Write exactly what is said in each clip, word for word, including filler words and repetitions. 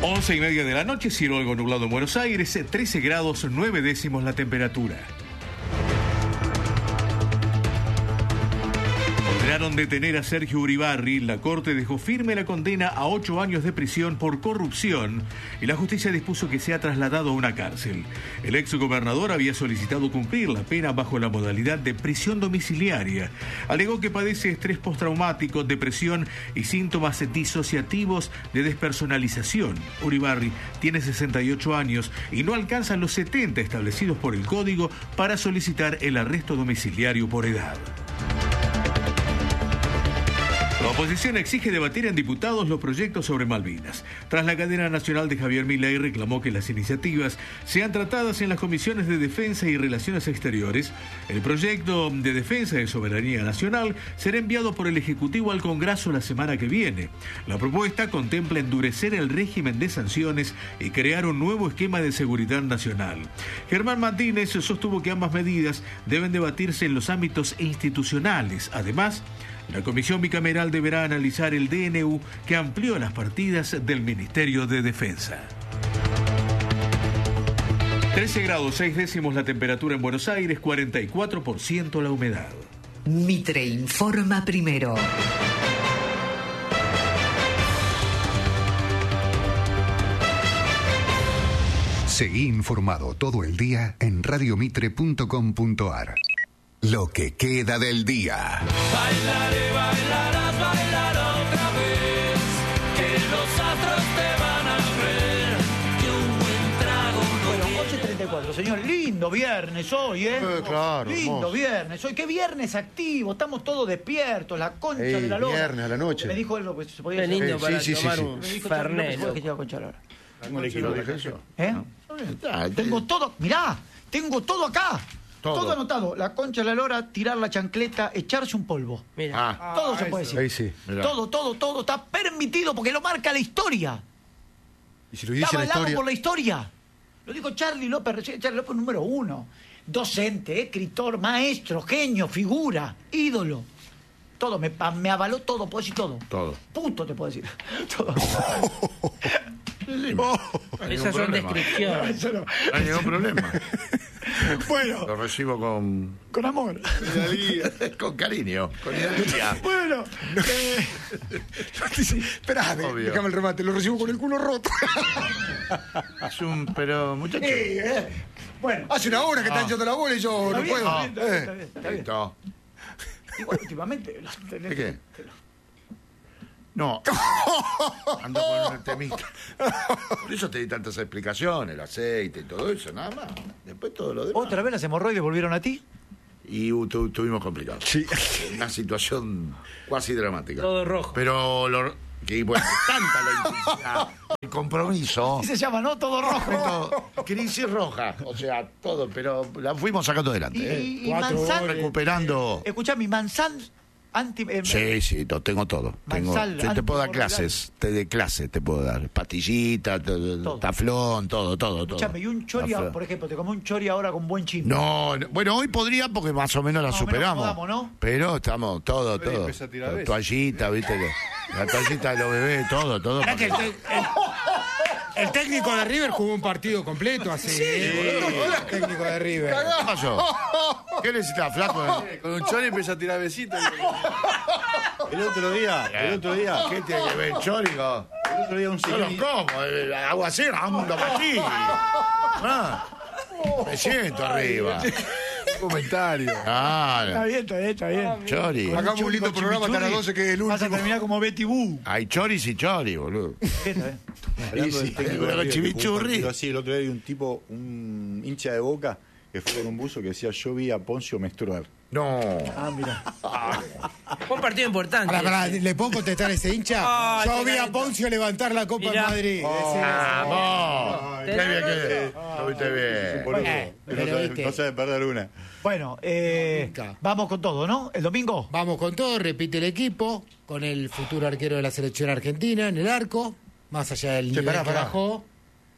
Once y media de la noche, cielo algo nublado en Buenos Aires, trece grados nueve décimos la temperatura. Ordenaron detener a Sergio Uribarri. La Corte dejó firme la condena a ocho años de prisión por corrupción y la justicia dispuso que sea trasladado a una cárcel. El exgobernador había solicitado cumplir la pena bajo la modalidad de prisión domiciliaria. Alegó que padece estrés postraumático, depresión y síntomas disociativos de despersonalización. Uribarri tiene sesenta y ocho años y no alcanza los setenta establecidos por el Código para solicitar el arresto domiciliario por edad. La oposición exige debatir en diputados los proyectos sobre Malvinas. Tras la cadena nacional de Javier Milei, reclamó que las iniciativas sean tratadas en las comisiones de Defensa y Relaciones Exteriores. El proyecto de Defensa de Soberanía Nacional será enviado por el Ejecutivo al Congreso la semana que viene. La propuesta contempla endurecer el régimen de sanciones y crear un nuevo esquema de seguridad nacional. Germán Martínez sostuvo que ambas medidas deben debatirse en los ámbitos institucionales. Además, la comisión bicameral deberá analizar el D N U que amplió las partidas del Ministerio de Defensa. trece grados seis décimos la temperatura en Buenos Aires, cuarenta y cuatro por ciento la humedad. Mitre informa primero. Seguí informado todo el día en radio mitre punto com punto a r. Lo que queda del día. Bailaré, bailarás, bailar otra vez, que los astros te van a ver, que un buen trago no Bueno, viene. ocho y treinta y cuatro, señor, lindo viernes hoy, ¿eh? Eh, claro, Lindo hermoso. viernes hoy, qué viernes activo, estamos todos despiertos, la concha Ey, de la lora. viernes a la noche. Me dijo algo que se podía Qué hacer. lindo Sí, para sí, sí, tomar sí. un Me dijo Charlie López, Fernet. ¿sabes que te iba a conchar ahora? ¿Cómo le quiero dije eso? ¿Eh? Ah, Tengo todo, mirá, tengo todo acá. Todo. Todo anotado. La concha de la lora, tirar la chancleta, echarse un polvo. Mira, Ah, Todo se puede decir. ahí sí. Mirá. Todo, todo, todo está permitido porque lo marca la historia. Y si lo Está dice la avalado historia. por la historia. Lo dijo Charlie López recién, Charlie López número uno. Docente, escritor, maestro, genio, figura, ídolo. Todo, me, me avaló todo, puedo decir todo. Todo. Puto te puedo decir. Todo. esas son descripciones. Eso no. No hay ningún problema. Bueno, Lo recibo con, con amor. con cariño, con ideología. Bueno, eh, Esperá, Obvio. déjame el remate, lo recibo con el culo roto. Es un, pero muchacho. eh, eh. Bueno, Hace una hora que está echando la bola y yo está no bien, puedo. está bien, está bien, Eh. está bien, está bien. Listo. Igual últimamente los tenés- ¿De qué? No. Ando con un temita. Por eso te di tantas explicaciones, el aceite y todo eso, nada más. Después todo lo demás. ¿Otra vez las hemorroides volvieron a ti? Y uh, tu- tuvimos complicados. Sí. Una situación cuasi dramática. Todo rojo. Pero lo, que bueno, tanta la intensidad, el compromiso. Así se llama, ¿no? Todo rojo. Todo, crisis roja, o sea, todo, pero la fuimos sacando adelante. Y, ¿eh? y, y Manzal, Recuperando. escuchá, mi Manzal anti... eh, Sí, sí, lo tengo todo. Tengo, Mansal, te, te puedo dar anticorrelado. clases, te de clase te puedo dar. Pastillita, t- Todo. taflón, todo, todo, todo. Escuchame, y un chori, Taflón. por ejemplo, te comí un chori ahora con buen chisme. No, no, bueno, hoy podría porque más o menos la Más o menos superamos. acomodamos, ¿no? Pero estamos, todo, Pero todo. empieza a tirar La besos. toallita, viste, lo- la toallita de los bebés, todo, todo. Mirá que el, te- el- el técnico de River jugó un partido completo así. El técnico de River. ¿Qué pasó? ¿Qué necesitas, flaco? Con un chori empieza a tirar besitos. El otro día, el otro día, ¿Qué tiene que ver, chórico? el otro día un Yo señor. los como, eh, hago así, ando así. Ah, me siento arriba. Un comentario. Está Ah, bien, está bien, está bien. chori. Hagamos un lindo programa hasta las doce que es el Vas a último. terminar como Betty Boo. Hay choris y chori, boludo. Está bien. Hablando del sí, técnico pero de River, que chimichurri. jugó un partido así, el otro día hay un tipo, un hincha de Boca, que fue con un buzo que decía, yo vi a Poncio menstruar. No. Ah, mira. Fue un partido importante. Pará, pará, ese. ¿le puedo contestar a ese hincha? Ah, Yo qué vi a calentón. Poncio levantar la Copa Mirá. en Madrid. Vamos. Qué bien que lo viste bien. Boludo, Eh, no, pero sabe, viste. no sabe perder una. Bueno, eh, Nunca. vamos con todo, ¿no? El domingo. Vamos con todo, repite el equipo, con el futuro arquero de la selección argentina en el arco, más allá del Che, nivel pará, que pará. bajó.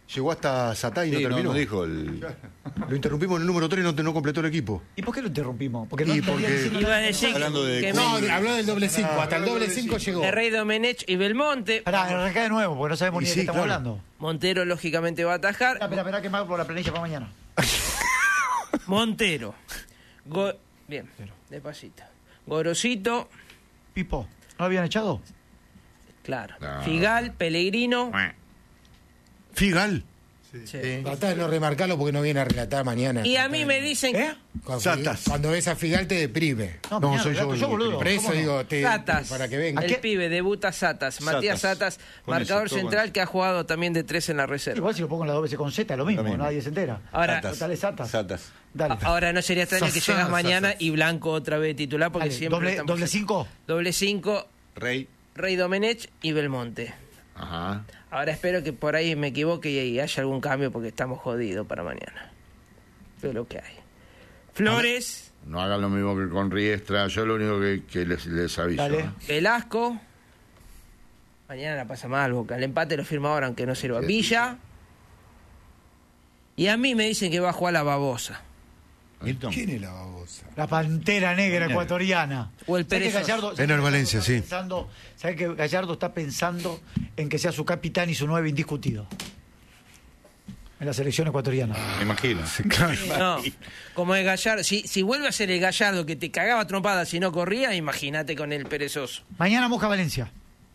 Llegó hasta Satá y no Sí, no, terminó. no dijo el... Lo interrumpimos en el número tres y no, no completó el equipo. ¿Y por qué lo interrumpimos? Porque no Y entendía porque- decir- Iba a decir Hablando de- que No, me- habló del doble cinco. Hasta el doble cinco llegó. de Rey Domenech y Belmonte. Pará, arrancá de nuevo, porque no sabemos Y ni de sí, qué estamos claro. hablando. Montero, lógicamente, va a atajar. Espera, espera, espera, que me hago por la planilla para mañana. Montero. Go- Bien, despacito. Gorosito, Pipo, ¿no lo habían echado? claro. No. Figal, Pellegrino. Figal. Sí. Tratá de no remarcarlo porque no viene a relatar mañana. Y a mí me dicen ¿Eh? Cuando, Satas. cuando ves a Figal te deprime. No, No, mañana soy relato yo yo, el- boludo. Por eso ¿Cómo no? digo, te, Satas. para que venga. ¿A El qué? pibe debuta Satas, Matías Satas. Satas, Con marcador eso, todo central con que ha jugado también de tres en la reserva. Igual si lo pongo en la doble C con Z, lo mismo, Lo mismo. nadie se entera. Ahora- Total es Satas. Satas. Dale. A- Ahora no sería extraño que Satas, llegas mañana Satas. y Blanco otra vez titular porque Dale, siempre doble, estamos- doble cinco. Doble cinco, Rey. Rey Domenech y Belmonte. Ajá. Ahora espero que por ahí me equivoque y haya algún cambio porque estamos jodidos para mañana. Eso es lo que hay. Flores, No hagan lo mismo que con Riestra. Yo lo único que, que les, les aviso. Dale. ¿eh? Velasco. Mañana la pasa mal, Boca. El empate lo firma ahora aunque no sirva. Villa. Y a mí me dicen que va a jugar la babosa. Milton. ¿Quién es la babosa? La pantera negra ecuatoriana. O el ¿Sabés que perezoso. Gallardo, Enor ¿sabés que Valencia, Gallardo sí. está pensando- ¿Sabés que Gallardo está pensando en que sea su capitán y su nueve indiscutido? En la selección ecuatoriana. Me imagino. No, como el Gallardo. Si, si vuelve a ser el Gallardo que te cagaba trompada si no corría, imagínate con el perezoso. Mañana moja Valencia.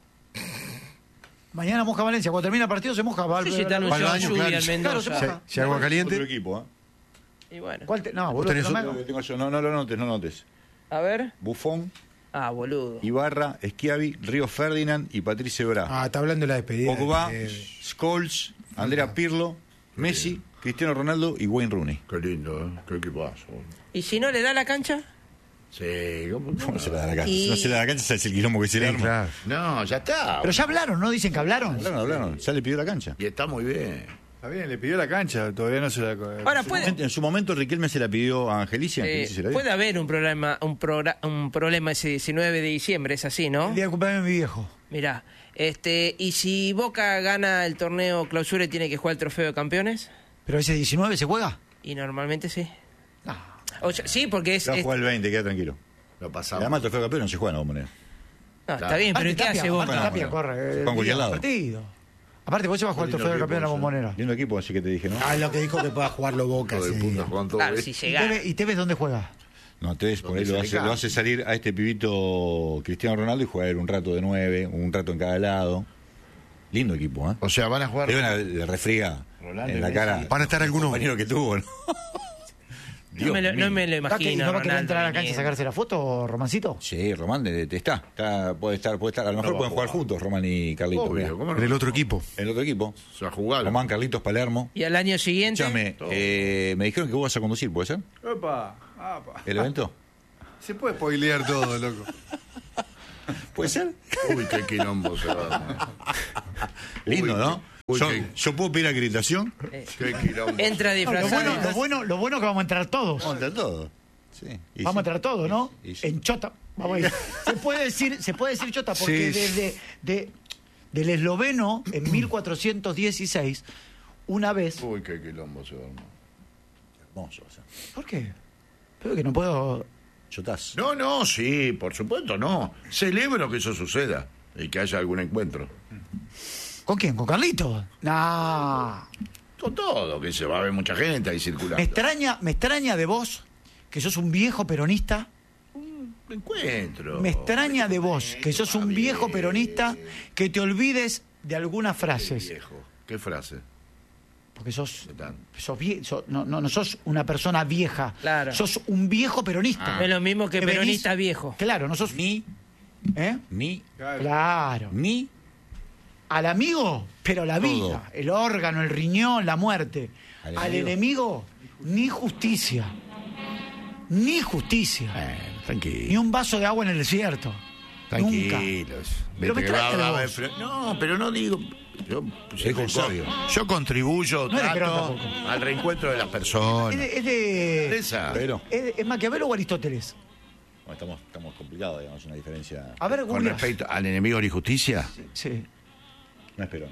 Mañana moja Valencia. Cuando termina el partido se moja. Va, Sí, sí, está va- anunciado Balbaño, lluvia claro. en Mendoza. Claro, se moja. Si agua Otro caliente. equipo, ¿eh? Y bueno. ¿Cuál te- no, ¿Vos boludo, tenés pero otro? me- Lo tengo yo. No, no lo notes, no notes. A ver. Buffon, Ah, boludo. Ibarra, Schiavi, Río Ferdinand y Patricio Bra. Ah, está hablando de la despedida. Pogba, Eh, Scholes, Andrea Pirlo, Messi, Cristiano Ronaldo y Wayne Rooney. Qué lindo, ¿eh? Qué equipazo. ¿Y si no le da la cancha? Sí, ¿cómo no? No se la da la cancha. Y- No se la da la cancha, es el quilombo que se le Sí, arma. claro. No, ya está. Pero ya hablaron, ¿no? Dicen que hablaron. Hablaron, hablaron. Ya le pidió la cancha. Y está muy bien. Está bien, le pidió la cancha, todavía no se la... Ahora En su puede, momento- En su momento Riquelme se la pidió a Angelici, eh, Angelici se la dio. puede haber un problema, un, progra- un problema ese diecinueve de diciembre, es así, ¿no? El día de cumpleaños de mi viejo. Mirá, este, y si Boca gana el torneo clausura y tiene que jugar el trofeo de campeones, ¿Pero ese diecinueve se juega? y normalmente sí. No. O sea, sí, porque es, Ya es- juega el veinte, queda tranquilo. Lo pasamos. Además el trofeo de campeón no se juega, no, vamos a poner. no, está bien, pero ¿y qué Tapia, hace Boca? aparte Tapia Bueno, corre. bueno. el Juega en cualquier día del lado. partido. Aparte, vos se vas a jugar el Lindo trofeo de campeón en la equipo, bombonera. Lindo equipo, así que te dije, ¿no? Ah, lo que dijo que pueda jugarlo Boca. Todo de sí. punta, Juan, todo Claro, bien. si ¿Y llega. Tevez, ¿Y Tevez dónde juega? No, te ves, por ahí Donde lo se hace, le lo hace salir a este pibito Cristiano Ronaldo y juega él un rato de nueve, un rato en cada lado. Lindo equipo, ¿eh? O sea, van a jugar. Le van a- le refriega Rolando en y la Messi. cara. Van a estar algunos. compañero que tuvo, ¿no? No me, lo, no me lo ¿Va que- ¿Y imagino. no va a querer Ronaldo entrar a la cancha a viniendo. sacarse la foto, Romancito? Sí, Román de- de- está, está, puede estar, puede estar. A lo mejor va pueden a jugar jugar. juntos, Román y Carlitos. Obvio, mirá. ¿cómo no? En el otro equipo. En el otro equipo. O sea, jugar. Román, Carlitos, Palermo. Y al año siguiente. Escúchame, eh, me dijeron que vos vas a conducir, ¿puede ser? Opa, apa. ¿El evento? Se puede spoilear todo, loco. ¿Puede ser? Uy, qué quilombo se va. Lindo, Uy, ¿no? uy, yo, qué- yo puedo pedir acreditación. Qué quilombo. Entra No, lo, disfrazado. bueno, lo, bueno, lo bueno es que vamos a entrar todos. Vamos a entrar todo. Sí. Y Vamos a sí. entrar todos, ¿no? Y sí. En Chota. Vamos a ir. Se puede decir, se puede decir Chota porque Sí. desde de, del esloveno en mil cuatrocientos dieciséis, una vez. Uy, qué quilombo se va. Hermoso, o sea. ¿Por qué? Pero que no puedo. Chotás. No, no, sí, por supuesto, no. Celebro que eso suceda y que haya algún encuentro. ¿Con quién? ¿Con Carlito? No. Con todo, que se va a ver mucha gente ahí circulando. Me extraña, me extraña de vos que sos un viejo peronista. Encuentro. Me extraña de vos que sos un viejo peronista que te olvides de algunas frases. Viejo. ¿Qué frase? Porque sos, ¿Qué tal? sos vie- sos- no, no, no sos una persona vieja. Claro. Sos un viejo peronista. Es lo mismo que Que venís- peronista viejo. Claro, no sos. Ni, ¿Eh? ni, Claro. ni. Al amigo, pero la Todo. vida. El órgano, el riñón, la muerte. Al Al enemigo, ni justicia. Ni justicia. Eh, Ni tranquilo. un vaso de agua en el desierto. Nunca. Tranquilos. Pero me Viste que va- trata de va a haber vos. fre- No, pero no digo. Yo, Es un sabio. yo contribuyo, No eres Perón trato tampoco. al reencuentro de las personas. Es de, es de- Esa. Pero es de- ¿es Maquiavelo o Aristóteles? bueno, estamos, estamos complicados, digamos, una diferencia. A ver, Con Julia. respecto al enemigo de la injusticia, Sí. No es Perón, ¿eh?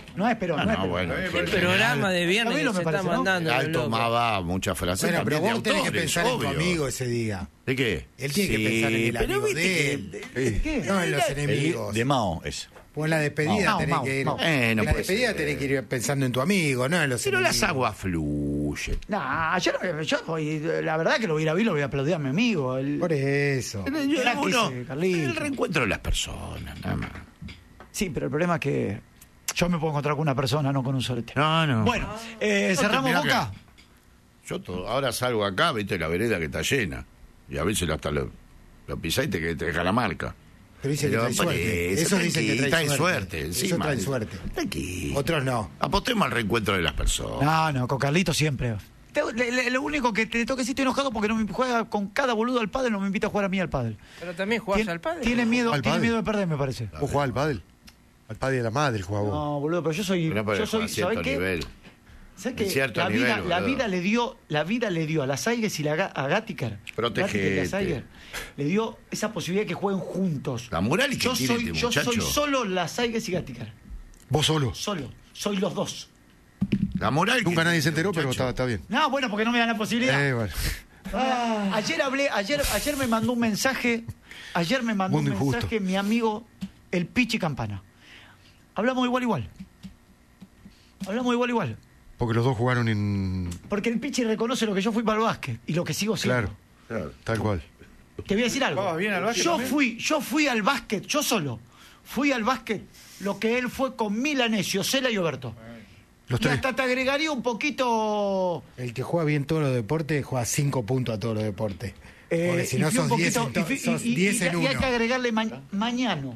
No es Perón, Ah, no, es no, Perón. bueno. El programa de viernes Camilo que me se está parece, ¿no? mandando. Él loco. tomaba muchas frases Bueno, pero también vos de tenés que autores, pensar en tu obvio. amigo ese día. ¿De qué? Él tiene que pensar en el pero amigo viste de que- él. ¿Qué? ¿Qué? No en los El- enemigos. de Mao, es. Vos en la despedida Mau, tenés Mau, que ir. Mau. Eh, no en la puede despedida ser. tenés que ir pensando en tu amigo, no en los Pero enemigos. las aguas fluyen. Nah, yo, no- yo hoy, la verdad que lo voy a ir a ver, lo voy a aplaudir a mi amigo. El, Por eso. Gratis, Uno, eh, Carlito. el reencuentro de las personas, nada más. Sí, pero el problema es que yo me puedo encontrar con una persona, no con un solete. No, no. Bueno, eh, No te- cerramos mirá boca. que Yo to- ahora salgo acá, viste la vereda que está llena. Y a veces hasta lo, lo pisás y te, te deja la marca. Pero dicen que Pero trae suerte. parece, Eso dicen que tranqui, trae, trae suerte. suerte Eso encima. trae suerte. Tranquilo. Otros no. Apostemos al reencuentro de las personas. No, no, con Carlito siempre. Te- le- le- lo único que te tengo que decir, estoy enojado porque no me juega con cada boludo al pádel, no me invita a jugar a mí al pádel. Pero también jugás Tien- al padre. Tiene miedo, ¿Al tiene pádel? miedo de perder, me parece. ¿Vos jugás al pádel? Al pádel de la madre jugaba vos. No, boludo, pero yo soy, Pero no yo soy, a cierto ¿sabés qué? nivel. ¿Sabés En qué? cierto La vida, nivel, la boludo. vida le dio, la vida le dio a las Aigues y la, Ga- a Gattiker. Protegete. Gattiker y las Aigues, le dio esa posibilidad de que jueguen juntos. La moral que yo tiene soy, este yo muchacho. soy solo las Aigues y Gattiker. ¿Vos solo? Solo. Soy los dos. La moral Nunca que nadie se tiene enteró, este pero muchacho. está, está bien. No, bueno, porque no me dan la posibilidad. Eh, bueno. Ah, ayer hablé, ayer, ayer me mandó un mensaje, ayer me mandó Mundo un injusto. mensaje mi amigo el Pichi Campana. Hablamos igual igual. Hablamos igual igual. Porque los dos jugaron en... Porque el Pichi reconoce lo que yo fui para el básquet y lo que sigo siendo. Claro, Claro. tal cual. Te voy a decir algo. ¿Jugabas bien al básquet yo también? fui, yo fui al básquet, yo solo. Fui al básquet lo que él fue con Milanesio, Cela y Oberto. Los Y tres. hasta te agregaría un poquito. El que juega bien todos los deportes juega cinco puntos a todos los deportes. eh, Porque si y no fui un sos diez poquito- en, to- y fui- sos y- y- diez y- en y hay que uno. agregarle ma- Mañano,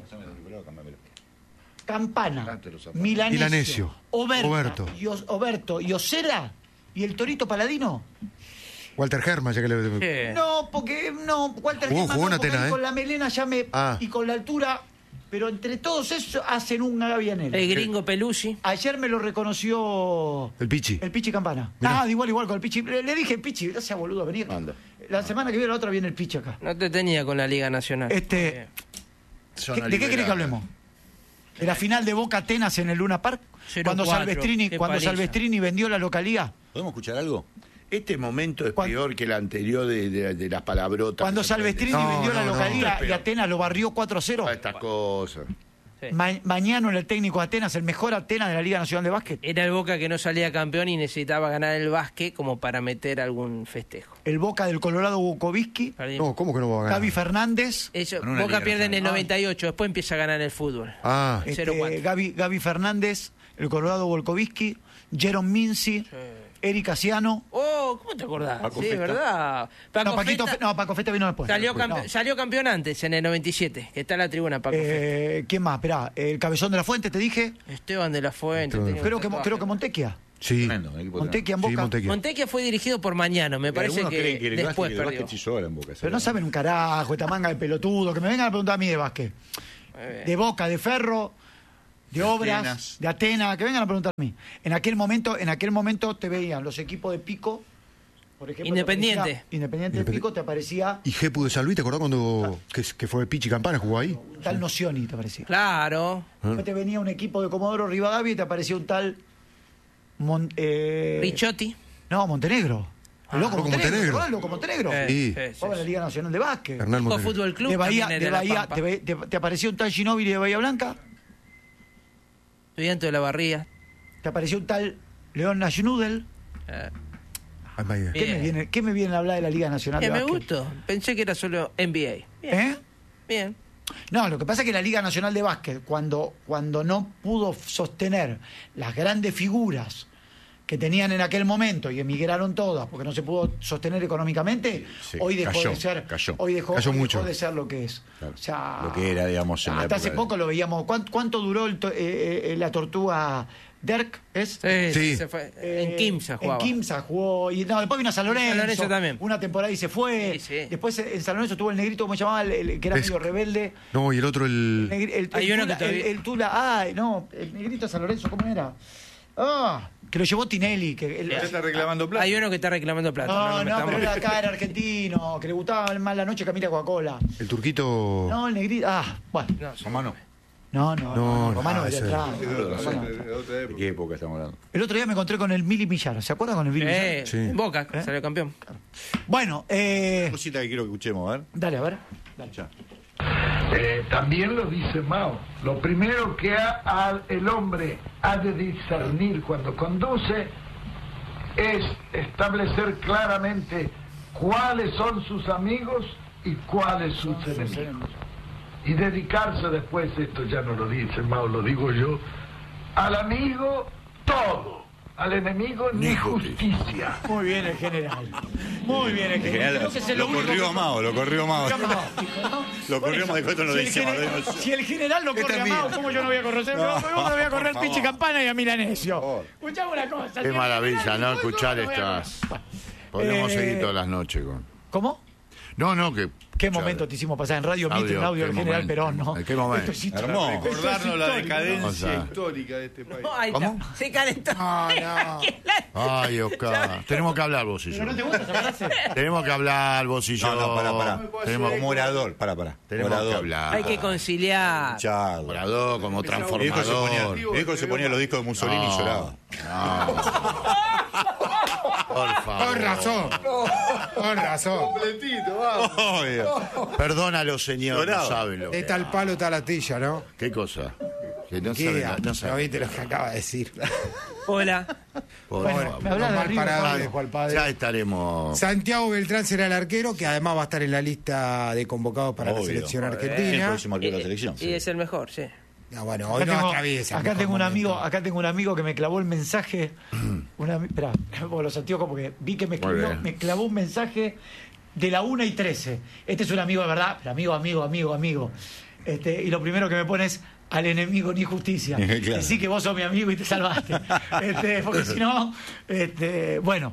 Campana, Date los zapatos. Milanesio, Milanesio, Oberta, Oberto. Y Os- Oberto y Osela y el Torito Paladino. Walter Herman, ya que le... Sí. No, porque no, Walter Jugó- Herman jugó no, en porque Atenas, ¿eh? con la melena ya me Ah. y con la altura, pero entre todos esos hacen un Gavianello. El gringo Pelusi. Ayer me lo reconoció El Pichi. el Pichi Campana. Mirá. Ah, de igual igual con el Pichi. Le, le dije, Pichi, no sea boludo, venir. Anda. La semana que viene la otra viene el Pichi acá. No te tenía con la Liga Nacional. Este, Zona ¿qué- ¿de qué querés que liberal. hablemos? ¿De la final de Boca Atenas en el Luna Park? cero Cuando cuatro, Salvestrini, qué cuando paliza. Salvestrini vendió la localía. ¿Podemos escuchar algo? Este momento es Cuan- peor que el anterior de, de- de las palabrotas. Cuando que se Salvestrini prenden. No, vendió la no, no. localía Esto es y peor. Atenas lo barrió cuatro a cero. Todas estas cosas. Sí. Ma- Mañana el técnico de Atenas, el mejor Atenas de la Liga Nacional de Básquet. Era el Boca que no salía campeón y necesitaba ganar el básquet como para meter algún festejo. El Boca del Colorado Vukoviski, Perdimos. No, ¿cómo que no va a ganar? Gaby Fernández, Eso, Con una Boca Liga pierde en el Nacional. noventa y ocho, después empieza a ganar el fútbol. Ah, este, cero cuatro. Gaby, Gaby Fernández, el Colorado Volkovisky, Jeron Minci, Eric Asiano. Oh, ¿cómo te acordás? Paco Sí, Feta. ¿verdad? Paco No, Paquito, Feta Fe- no, Paco Feta vino después. salió, No. campe- salió campeón antes, en el noventa y siete, que está en la tribuna, Paco Feta. Eh, ¿Quién más? Esperá, el Cabezón de la Fuente, te dije. Esteban de la Fuente. Esteban de tenía un Creo que, tatuaje. creo que Montequia. sí. Tremendo, un equipo Montequia en Boca. Sí, Montequia. Montequia fue dirigido por Mañano, me parece Algunos que, creen que el después básquet, el perdió. básquet se hizo ahora en Boca. Pero no saben un carajo, esta manga de pelotudo, que me vengan a preguntar a mí de básquet. Eh, De Boca, de Ferro, de, Obras, Atenas. de Atenas, que vengan a preguntar a mí. En aquel momento, en aquel momento te veían los equipos de Pico, por ejemplo. te Independiente. aparecía- Independiente de Independ- Pico te aparecía Y Jepu de San Luis, ¿te acordás cuando que, que fue Pichi Campana, jugó ahí? un tal Nocioni, te aparecía. Claro. Después te venía un equipo de Comodoro Rivadavia y te aparecía un tal Mon- eh, Ricciotti. No, Montenegro. El Loco Loco Montenegro. Montenegro. ¿te acordás del Loco Montenegro? Eh, Sí. sí, sí, Jugaba en la sí. Liga Nacional de Básquet. Hernán Pico Montenegro. Fútbol Club. De Bahía, también es de de La Bahía, Pampa. te, ve- te- te apareció un tal Ginóbili de Bahía Blanca. Estudiante de la Barría. Te apareció un tal León Naschnudel. Eh, Ay, Bahía. ¿Qué me, Bien. viene, ¿Qué me viene a hablar de la Liga Nacional eh, de me Básquet? gustó. Pensé que era solo N B A. Bien. ¿Eh? Bien. No, lo que pasa es que la Liga Nacional de Básquet, cuando, cuando no pudo sostener las grandes figuras que tenían en aquel momento y emigraron todas porque no se pudo sostener económicamente, Sí, hoy dejó cayó, de ser cayó. hoy dejó, Cayó hoy mucho. dejó de ser lo que es. Claro. O sea, Lo que era, digamos, en la hasta hace época de- poco lo veíamos. ¿Cuánto, cuánto duró el to- eh, eh, la tortuga Dirk? ¿Es? Sí, Sí. se fue. Eh, en Kimsa jugaba. En Kimsa jugó. Y no, después vino a San Lorenzo. San Lorenzo también. Una temporada y se fue. Sí, sí. Después en San Lorenzo tuvo el negrito, ¿cómo se llamaba? El, el que era Es- medio rebelde. No, y el otro, el... El, el, Hay el uno Tula, que todavía- el, el Tula, ay, no, el negrito de San Lorenzo, ¿cómo era? Ah, que lo llevó Tinelli. Que el- Ya está reclamando plata. Hay uno que está reclamando plata. no, nos no, metamos. pero era acá, era argentino, que le gustaba más la noche que a mí la Coca-Cola. El turquito... No, el negrito, ah, bueno. No, Romano. No, No, no, no, No, Romano no, es de eso atrás. Romano. ¿De qué época estamos hablando? El otro día me encontré con el Mili Millar, ¿se acuerdan con el Mili Eh, Millar? Sí. en Boca, ¿Eh? salió campeón. Bueno, eh, Una cosita que quiero que escuchemos, a ver. dale, a ver. Dale. Ya. Eh, también lo dice Mao. Lo primero que ha- ha- el hombre ha de discernir cuando conduce es establecer claramente cuáles son sus amigos y cuáles sus enemigos. Y dedicarse después, esto ya no lo dice Mao, lo digo yo, al amigo todo, al enemigo ni justicia. Muy bien el general. Muy bien el El general. general Creo que es el lo único corrió que- a Mao, lo corrió a Mao. Corrió a Mao, dijo, ¿no? Lo Por corrió a eso, Mao, después no lo si el dice Mao, general- no sé. Si el general lo Esta corre a es Mao, mía. ¿cómo yo no voy a correr? No, ¿Cómo no voy a correr por Pichi favor. Campana y a Milanesio? Por favor. Escuchame una cosa. si Qué el maravilla, general ¿no? dijo eso, Escuchar no voy a estas. correr. Podríamos Eh, seguir todas las noches con. ¿Cómo? No, no, que. ¿Qué momento te hicimos pasar en Radio Mitre, Audio, un audio qué del general momento, Perón, no? ¿en qué momento? Esto es histórico. Hermoso. Esto es Recordarnos la histórico, decadencia O sea. histórica de este país. No, ahí ¿Cómo? está. Se calentó. No, no. Ay, Oscar. Tenemos que hablar vos y yo. ¿Pero no te gusta esa frase? Tenemos que hablar vos y yo. No, no, pará, pará. Tenemos, Como orador, pará, pará. tenemos Orador. que hablar. Hay que conciliar. Charla. Orador, como Mi hijo se ponía, transformador. mi hijo se ponía los discos de Mussolini y No. lloraba. Por favor. Con razón. Con razón. Completito, vamos. Obvio. Perdónalo, señor. Lloraba. No sabe lo De que. tal palo, tal astilla, ¿no? ¿Qué cosa? Que no ¿Qué? sabe. No, No sabe. viste lo que acaba de decir. Hola. Por Bueno, favor. me hablas de mal River, parado Pablo. dejó al padre. Ya estaremos. Santiago Beltrán será el arquero, que además va a estar en la lista de convocados para la Obvio. selección El argentina. próximo arquero de la selección. Y es el mejor, sí. Ah, bueno, hoy Acá no tengo, atraviesa. el acá mejor tengo un momento. amigo, acá tengo un amigo que me clavó el mensaje. Una, espera, pongo los anteojos porque vi que me Muy escribió, bien. me clavó un mensaje de la una y trece. Este es un amigo de verdad, pero amigo, amigo, amigo, amigo. Este, y lo primero que me pone es al enemigo ni justicia. Claro. Decí que vos sos mi amigo y te salvaste. Este, porque si no, este, bueno.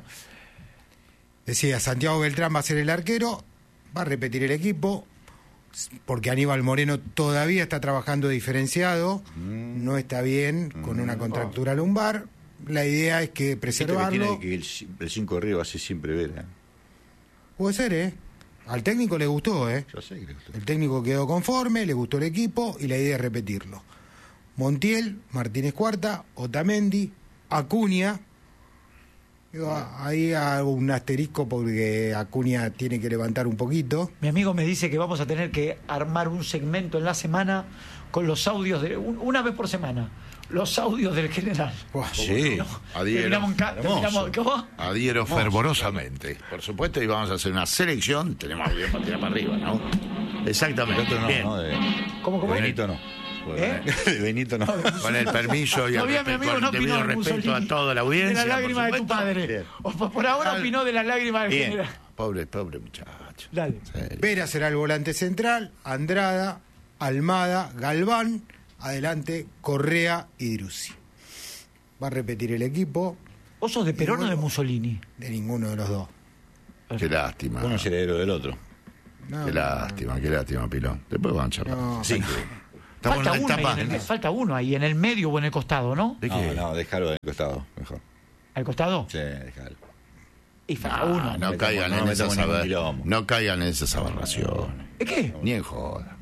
Decía, Santiago Beltrán va a ser el arquero, va a repetir el equipo, porque Aníbal Moreno todavía está trabajando diferenciado, no está bien, con una contractura lumbar. La idea es que Viste que preservarlo. tiene que el, el cinco Río hace siempre ver. ¿eh? Puede ser, ¿eh? Al técnico le gustó, ¿eh? Yo sé que le gustó. El técnico quedó conforme, le gustó el equipo y la idea es repetirlo. Montiel, Martínez Cuarta, Otamendi, Acuña. Digo, ahí hago un asterisco porque Acuña tiene que levantar un poquito. Mi amigo me dice que vamos a tener que armar un segmento en la semana con los audios de un- una vez por semana. Los audios del general. Sí, adhiero. Terminamos en ca- terminamos- ¿cómo? Adhiero fervorosamente. Por supuesto, y vamos a hacer una selección. Tenemos audio para tirar para arriba, ¿no? Exactamente. El otro no, Bien. no, de, ¿Cómo, cómo? de Benito no. ¿Eh? De Benito no. Con el permiso y el Todavía mi respeto, amigo con no el debido opinó de respeto Mussolini, a toda la audiencia. de las por lágrimas de tu supuesto. padre. Bien. O por, por ahora Al- opinó de las lágrimas del Bien. general. Pobre, pobre muchacho. Dale. Serio. Vera será el volante central, Andrada, Almada, Galván, adelante Correa y Driussi. Va a repetir el equipo, ¿Vos sos de Perón o de Mussolini? de ninguno de los dos. Qué lástima. Uno es heredero del otro. No, Qué no, lástima, qué lástima, Pilón. Después van a charlar. No, Sí. Estamos Falta en uno, la ahí etapa. en el, falta uno ahí, en el medio o en el costado, ¿no? ¿De No, qué? no, déjalo del costado, mejor. ¿Al costado? Sí, déjalo. Y falta No, uno. no metamos- caigan no en esas metamos ningún aber- quilombo. no caigan en esas aberraciones. ¿Es qué? Ni en joda.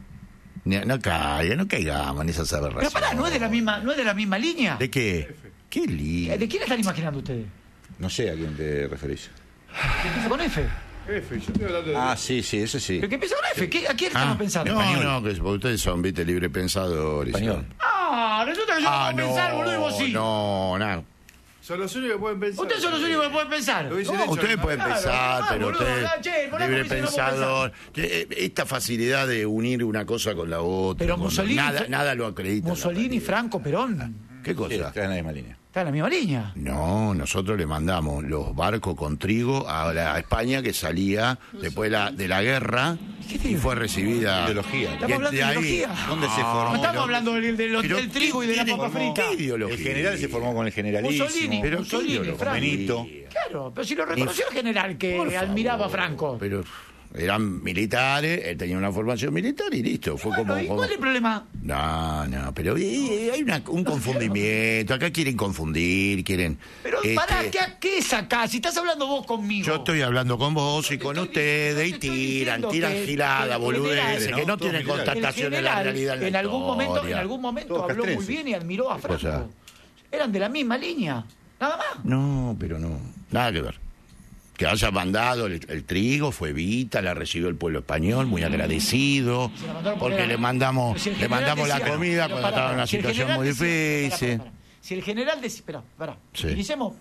Ni- no caigan, no caigamos en esas Pero aberraciones. pará, ¿no es de la misma, no es de la misma línea? ¿De qué? Qué lindo. ¿De quién están imaginando ustedes? No sé a quién te referís. ¿Qué empieza con F? F, yo estoy hablando de. Ah, sí, sí, ese sí. ¿Pero qué empieza con F? ¿Qué- ¿A quién Ah, estamos pensando? no, Español. no, que porque ustedes son, viste, libre pensadores. Español. Ah, resulta que yo Ah, no puedo pensar, boludo, y vos sí. no, no. Son los únicos que pueden pensar. Ustedes son los únicos que pueden pensar. Lo dice No, Nelson, ustedes ¿no? pueden Claro, pensar, ah, pero boludo, usted, ah, che, el polaco libre dice que no puedo pensador, que, eh, esta facilidad de unir una cosa con la otra, Pero con- Mussolini, nada, nada lo acredita. en la Mussolini, realidad. Franco, Perón. ¿Qué Sí, cosa? está en la misma línea. Está en la misma línea. No, nosotros le mandamos los barcos con trigo a la a España que salía después de la, de la guerra ¿Qué y trigo? fue recibida. Ideología. Estamos Y hablando de ideología. ¿Dónde se No, formó? No estamos no. hablando del, del- del- Pero del trigo y de la ¿qué papa tiene- frita. qué ideología? El general se formó con el generalismo. Mussolini, Pero Mussolini, ¿qué Franco. Benito. Claro, pero si lo reconoció el general que admiraba a Franco. Pero eran militares, él tenía una formación militar y listo. Fue Bueno, como, ¿y como- cuál es el problema? No, no, pero eh, hay una- un confundimiento. Acá quieren confundir, quieren. Pero este, pará, ¿qué, ¿qué es acá? Si estás hablando vos conmigo. Yo estoy hablando con vos y con ustedes y tiran, diciendo tiran que- gilada, que- boludeces, que- que no Todos tienen militares. constatación El en la general, realidad. En, la en algún momento, en historia. algún momento Todos habló muy castrenses. bien y admiró a ¿Qué cosa? Franco. Eran de la misma línea, nada más. No, pero no, nada que ver. Que haya mandado el, el trigo, fue Evita, la recibió el pueblo español, muy agradecido, Se la mandaron porque era- le mandamos, Pero si el le general mandamos la decía- comida pero cuando pará, estaba en una si el situación general muy decía- pará, difícil. pará, pará. Si el general decía, espera, pará, Sí. utilicemos,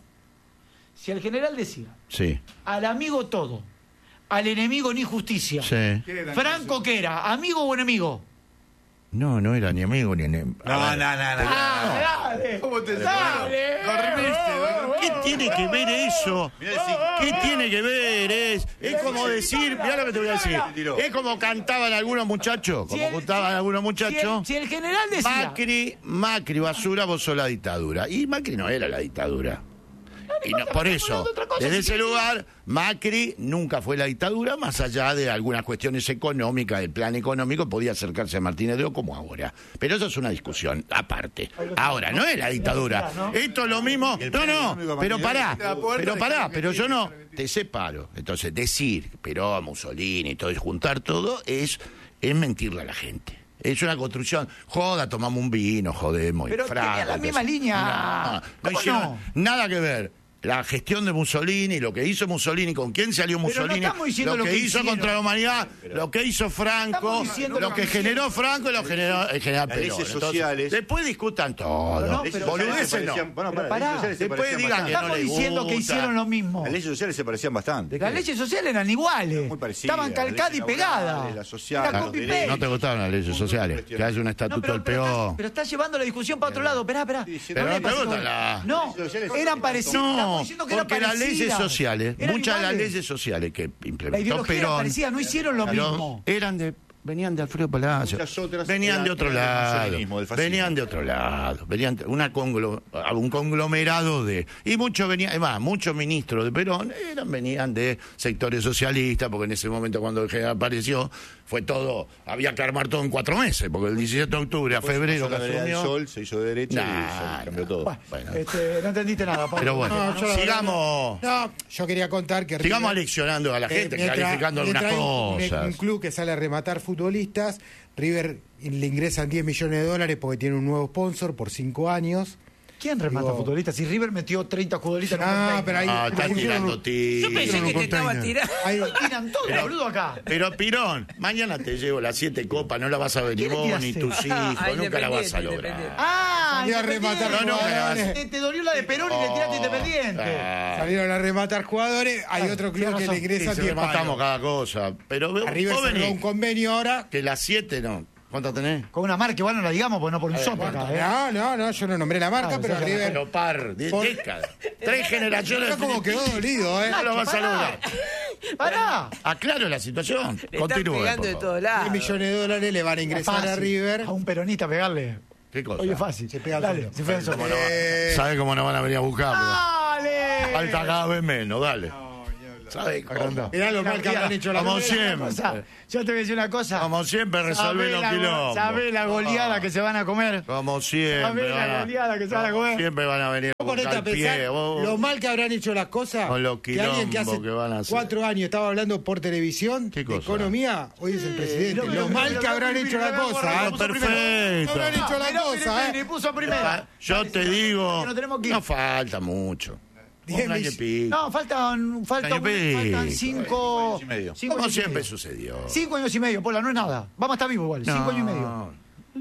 si el general decía, Sí, al amigo todo, al enemigo ni justicia. sí. Franco, ¿qué era? ¿Amigo o enemigo? No, no era ni amigo ni enemigo. No, no, no, no. Ah, dale. ¿Cómo te Dale. Dormiste, dormiste. ¿Qué tiene que ver eso? ¿Qué tiene que ver? Es, es como decir, mirá lo que te voy a decir. Es como cantaban algunos muchachos, Si como el- cantaban algunos Si el, muchachos. si el general decía... Macri, Macri, basura, vos sos la dictadura. Y Macri no era la dictadura. Y no, por eso, desde ese lugar, Macri nunca fue la dictadura, más allá de algunas cuestiones económicas, del plan económico, podía acercarse a Martínez de O como ahora. Pero eso es una discusión aparte. Ahora, no es la dictadura. Esto es lo mismo. No, no, pero pará, pero pará, pero yo no te separo. Entonces, decir, pero Mussolini y todo, y juntar todo, es, es mentirle a la gente. Es una construcción. Joda, tomamos un vino, jodemos. y Pero fraco, tenía la entonces- misma línea. No, no ¿Cómo hicieron no? nada que ver. La gestión de Mussolini, lo que hizo Mussolini, con quién salió Pero no Mussolini, estamos diciendo lo lo que, que hizo hicieron. contra la humanidad, lo que hizo Franco, Estamos diciendo lo lo que que generó Franco y lo generó el general Las Perón. leyes Entonces, sociales- después discutan todo. No, pero- Boludeces no. Bueno, Pero para, pará. las leyes sociales se Después parecían digan que bastante. no Estamos les diciendo que gusta. hicieron lo mismo. Las leyes sociales se parecían bastante. Las leyes sociales eran iguales. Muy parecidas. Estaban calcadas y Las leyes pegadas. laborales, las sociales, Era los copy derechos. paste. No te gustaron las leyes sociales, que haya un No, estatuto pero, del pero, peor. estás, pero estás llevando la discusión para otro lado. Esperá, esperá. diciendo- Pero le no, pasó- pregúntala. No, Las leyes sociales eran son- parecidas. No, Estamos diciendo que eran porque las leyes parecidas. sociales, Eran muchas de las iguales. leyes sociales que La implementó ideología era Perón, parecida, no hicieron lo pero mismo. eran de venían de Alfredo Palacio, Muchas otras venían eran- de otro eran del lado, musolinismo, del fascismo. venían de otro lado, venían de una conglo- un conglomerado de y muchos venían, además, muchos ministros de Perón eran venían de sectores socialistas, porque en ese momento cuando el general apareció fue todo, había que armar todo en cuatro meses, porque el diecisiete de octubre a febrero que La vereda del asumió. Sol se hizo de derecha Nah, y se cambió todo. Bueno, Este, no entendiste nada, Pablo. pero bueno, No, yo la verdad sigamos, No, yo quería contar que sigamos River- aleccionando a la Eh, gente, mientras- clarificando algunas mientras hay un- cosas. Un, club que sale a rematar futbolistas, River le ingresan diez millones de dólares porque tiene un nuevo sponsor por cinco años. ¿Quién remata Digo- futbolistas? Si River metió treinta futbolistas en un Ah, container. pero ahí- Ah, está ahí tirando pusieron- tiros. Yo pensé que te estaba tirando. Ahí- Tiran todo, Pero- boludo, acá. Pero Pirón, mañana te llevo las siete copas, no la vas a ver ni ¿Qué le vos ni tiraste? tus hijos, Ah, nunca la vas a Independiente, lograr. Independiente. Ah, Salió a Independiente. rematar No, no, jugadores. te, te dolió la de Perón y le tiraste Independiente. Ah, Salieron a rematar jugadores. Hay Claro, otro tiene club que razón. le ingresa sí, diez rematamos palos. cada cosa. Pero A River vos cerró venís, un convenio ahora. que las siete no. ¿Cuántas tenés? Con una marca, igual no la digamos, porque no por un sopa acá, ¿eh? No, no, no, yo no nombré la marca, Ah, pero o sea, River. Pero par, de Por- décadas. Tres generaciones. Mirá cómo quedó dolido, ¿eh? No lo vas a Pará. lograr. Pará. Aclaro la situación. Le están Continúe. pegando por de favor. todos diez lados. millones de dólares le van a ingresar Fácil. a River. A un peronista pegarle. ¿Qué cosa? Oye, fácil. Se pega al Dale, suelo. se pega al suelo. Eh, ¿Sabe cómo nos van a venir a buscar? ¡Dale! Falta cada vez menos, dale. ¿Sabe cómo? Mirá lo mal que habrán hecho la Como River. siempre. O sea, yo te voy a decir una cosa. Como siempre, resolver ¿Sabés los la, quilombos. ¿Sabés la goleada que se van a comer? Como siempre. ¿Sabés van la a- goleada que se van a comer? Siempre van a venir a Vos ponete buscar a el pensar pie. vos- lo mal que habrán hecho las cosas. Con los que alguien que hace quilombos que van a hacer. cuatro años estaba hablando por televisión ¿Qué de cosa? economía, hoy es el presidente. pero- Lo pero- mal pero- que habrán pero- hecho pero- las pero- cosas. Ah, ¿eh? perfecto. Habrán hecho las Pero cosas, Pellegrini ¿eh? puso primera. Yo te digo, Que no tenemos que ir. no falta mucho. Diez Un año y mil- pico. No, faltan, faltan, Año y faltan pico. cinco, años y medio. cinco Como años y siempre medio. sucedió. Cinco años y medio, Pola, no es nada. Vamos a estar vivos igual. Cinco No. años y medio.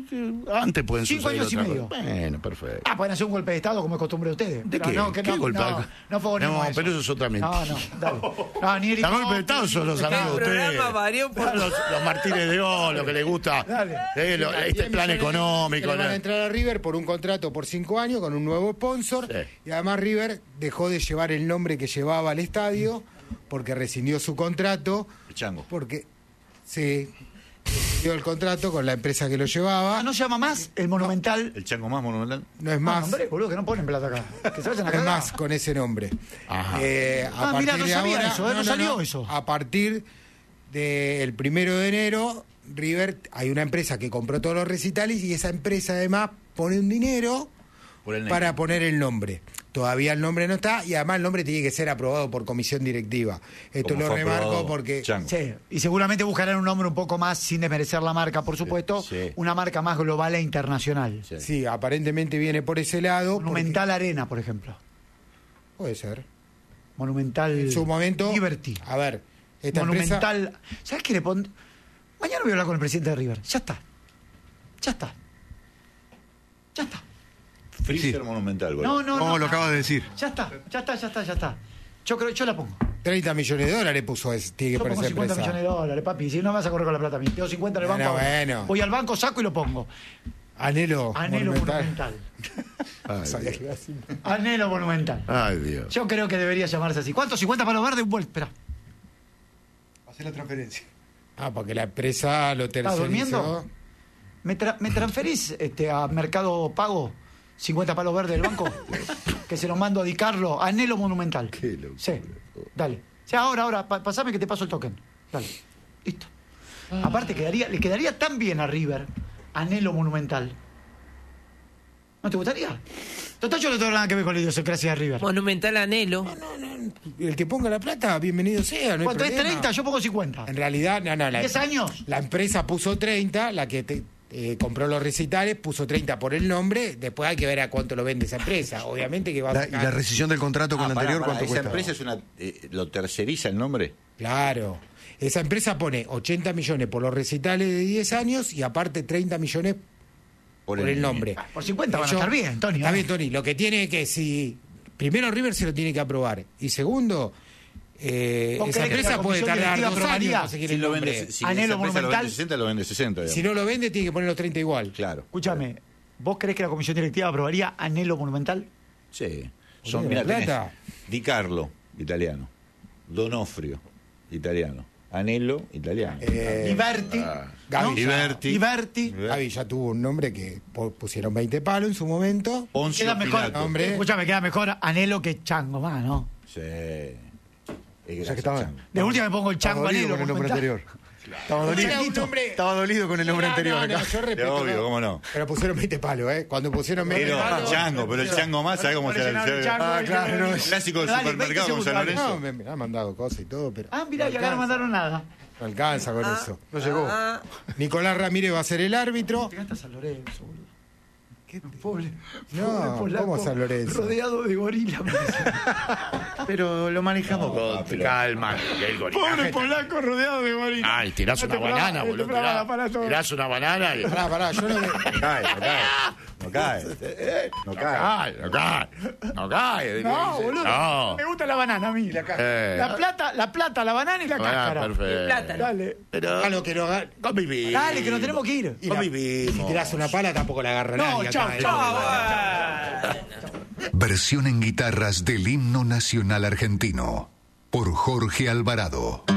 Antes pueden Cinco suceder años y otras medio. cosas. Bueno, perfecto. Ah, pueden hacer un golpe de Estado como es costumbre de ustedes. ¿De Pero qué? No, que ¿Qué no, golpe? no, no favorecemos No, eso. pero eso es otra mentira. No, no, dale. No, ni La golpe de Estado son los El amigos de programa ustedes. varió por- Los, los Martínez de O, lo que les gusta. Dale. Eh, lo- este diez plan millones económico. que le van ¿no? a entrar a River por un contrato por cinco años con un nuevo sponsor. Sí. Y además River dejó de llevar el nombre que llevaba al estadio porque rescindió su contrato. El chango. Porque, sí, rescindió el contrato con la empresa que lo llevaba. Ah, ¿no se llama más el Monumental? El chango más monumental. No es Ah, más. hombre, boludo, que no ponen plata acá. Que se vayan a No es cagar. más con ese nombre. Ajá. Eh, a Ah, partir mirá, no de sabía ahora, eso, ¿eh? No salió eso. A partir del primero de enero, River, hay una empresa que compró todos los recitales y esa empresa además pone un dinero Por el para poner el nombre. Todavía el nombre no está y además el nombre tiene que ser aprobado por comisión directiva. Esto Como lo fue remarco aprobado porque... Chango. Sí, y seguramente buscarán un nombre un poco más, sin desmerecer la marca, por supuesto, sí. una marca más global e internacional. Sí. Sí, aparentemente viene por ese lado. Monumental Arena, por ejemplo. porque- Puede ser. Monumental En su momento... Liberty. A ver, esta Monumental. empresa... ¿Sabes qué le pon...? Mañana voy a hablar con el presidente de River. Ya está. Ya está. Ya está. Freezer Sí. Monumental, boludo. No, no, ¿Cómo no. lo acabas de decir? Ya está, ya está, ya está, ya está. Yo creo, yo la pongo. treinta millones de dólares puso ese, tiene que Yo poner pongo esa cincuenta empresa. millones de dólares, papi. Si no me vas a correr con la plata a mí. Tengo cincuenta en el banco. Bueno, ahora. bueno. Voy al banco, saco y lo pongo. Anhelo, Anhelo monumental. Ay, Sabía Dios. que iba a decir. Anhelo monumental. Ay, Dios. Yo creo que debería llamarse así. ¿Cuántos? cincuenta palos verdes, un vuelto. Espera. Hacer la transferencia. Ah, porque la empresa lo ¿Estás tercerizó. durmiendo? ¿Me, tra- me transferís este, a Mercado Pago cincuenta palos verdes del banco? Que se los mando a Di Carlo. Anhelo monumental. Qué locura. Sí, dale. Sí, ahora, ahora, pa- pasame que te paso el token. Dale. Listo. Aparte, quedaría, le quedaría tan bien a River Anhelo monumental. ¿No te gustaría? Total, yo no tengo nada que ver con la idiosincrasia de River. Monumental Anhelo. El que ponga la plata, bienvenido sea. No hay ¿Cuánto es problema. treinta? Yo pongo cincuenta. En realidad, no, no. La, ¿diez años? La empresa puso treinta, la que te- eh, compró los recitales puso treinta por el nombre. Después hay que ver a cuánto lo vende esa empresa. Obviamente que va a La- y sacar- la rescisión del contrato con Ah, la pará, anterior, pará, ¿cuánto ¿esa cuesta? empresa es una, eh, lo terceriza el nombre? Claro. Esa empresa pone ochenta millones por los recitales de diez años y aparte treinta millones por, el nombre. Por cincuenta van a Yo- estar bien, Tony. Está ¿eh? bien, Tony. Lo que tiene es que si... Primero River se lo tiene que aprobar. Y segundo, eh, ¿Vos esa crees que empresa la puede comisión tardar directiva dos años aprobaría? en conseguir Si, el lo nombre. vende, si Anhelo esa empresa lo Monumental. vende sesenta, lo vende sesenta. digamos. Si no lo vende, tiene que poner los treinta igual. Claro. Escúchame, ¿vos crees que la comisión directiva aprobaría Anhelo monumental? Sí. Son, Oye, mira, la tenés plata. Di Carlo, italiano. Donofrio, italiano. Anhelo, italiano. Eh, Liberty. Gaby, ¿no? ya- Liberty. Liberty. Gaby ya tuvo un nombre que po- pusieron veinte palos en su momento. Poncio Queda mejor, Pilato. hombre. escúchame, queda mejor Anhelo que Chango más, ¿no? Sí. Es O sea gracias, que estaba, Chango. De última me pongo el estaba Chango dolido Anhelo con el nombre monumental. anterior. Estaba Era dolido, un nombre- estaba dolido con el nombre No, anterior. no, no, acá. yo respeto, obvio, ¿no? cómo no. Pero pusieron veinte palos, ¿eh? Cuando pusieron veinte Pero palos... Chango, pero el Chango más, ¿sabes cómo se Por llama? llenar el Chango, Ah, el claro, no, El clásico del Dale, supermercado con veinte San segundos, Lorenzo. No, me, me han mandado cosas y todo, pero... Ah, mirá, y acá no mandaron nada. No alcanza con eso. No llegó. Nicolás Ramírez va a ser el árbitro. Llegaste a San Lorenzo, boludo. Qué pobre. No, pobre polaco, ¿cómo San Lorenzo? Rodeado de gorila. Pero lo manejamos con calma. El gorila. Pobre polaco rodeado de gorila. Ay, tirás No te una programa- banana, no te boludo. programa Tirás, para todo. tirás una banana y. Pará, pará, yo no... No cae, no cae. No cae. No cae. Cae, no cae. No cae. No, boludo. No. Me gusta la banana a mí. La, Eh. la plata, la plata, la banana y la Ah, cáscara. perfecto. Plátano. Dale. Pero. A lo que no haga- Convivimos. Dale, que nos tenemos que ir. y la- Convivimos. Si tirás una pala tampoco la agarra No, nadie. chao, acá, ¿eh? chao. Versión en guitarras del himno nacional argentino por Jorge Alvarado.